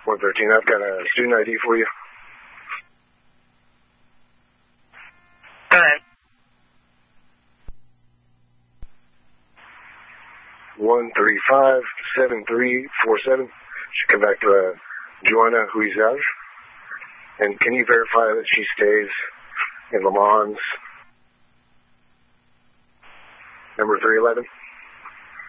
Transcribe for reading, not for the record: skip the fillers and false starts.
113, I've got a student ID for you. Go ahead. 135-7347. Should come back to Joanna Huizar. And can you verify that she stays in Le Mans, number 311?